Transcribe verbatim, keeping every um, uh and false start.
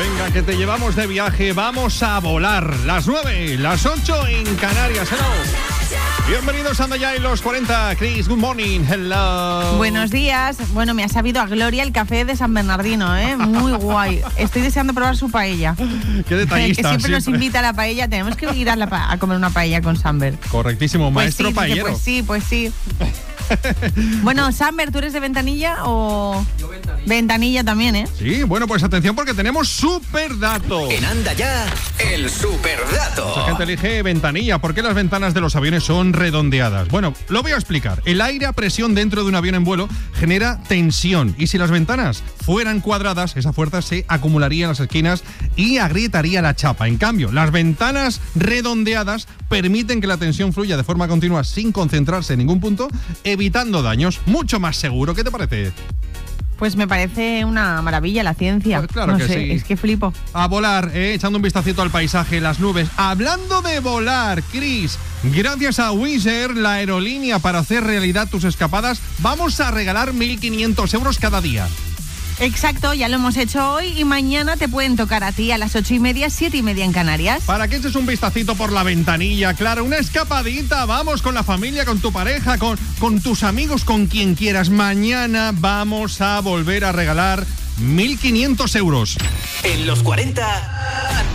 Venga, que te llevamos de viaje, vamos a volar. Las nueve, las ocho en Canarias. Hello. Bienvenidos a Anda Ya en los cuarenta. Chris, good morning. Hello. Buenos días. Bueno, me ha sabido a gloria el café de San Bernardino, ¿eh? Muy guay. Estoy deseando probar su paella. Qué detallista. Que siempre, siempre nos invita a la paella. Tenemos que ir a, la pa- a comer una paella con Samber. Correctísimo, Pues maestro sí, dice, paellero. Pues sí, pues sí. Bueno, Samber, ¿tú eres de Ventanilla o...? Yo Ventanilla. Ventanilla también, ¿eh? Sí, bueno, pues atención porque tenemos superdato. En Anda Ya, el superdato. Mucha gente elige ventanilla. ¿Por qué las ventanas de los aviones son redondeadas? Bueno, lo voy a explicar. El aire a presión dentro de un avión en vuelo genera tensión. Y si las ventanas fueran cuadradas, esa fuerza se acumularía en las esquinas y agrietaría la chapa. En cambio, las ventanas redondeadas permiten que la tensión fluya de forma continua sin concentrarse en ningún punto, evitando daños. Mucho más seguro. ¿Qué te parece? Pues me parece una maravilla la ciencia. Pues claro no que sé, sí. Es que flipo. A volar, eh, echando un vistacito al paisaje, las nubes. Hablando de volar, Chris, gracias a Wizz Air, la aerolínea para hacer realidad tus escapadas, vamos a regalar mil quinientos euros cada día. Exacto, ya lo hemos hecho hoy y mañana te pueden tocar a ti a las ocho y media, siete y media en Canarias. Para que eches un vistacito por la ventanilla, claro, una escapadita, vamos con la familia, con tu pareja, con, con tus amigos, con quien quieras. Mañana vamos a volver a regalar mil quinientos euros. En los cuarenta...